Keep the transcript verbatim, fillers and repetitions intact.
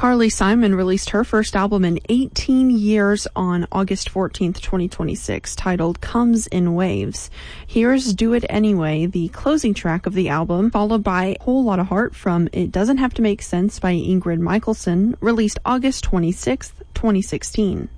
Carly Simon released her first album in eighteen years on August fourteenth, twenty twenty-six, titled Comes in Waves. Here's Do It Anyway, the closing track of the album, followed by Whole Lotta Heart from It Doesn't Have to Make Sense by Ingrid Michaelson, released August twenty-sixth, twenty sixteen.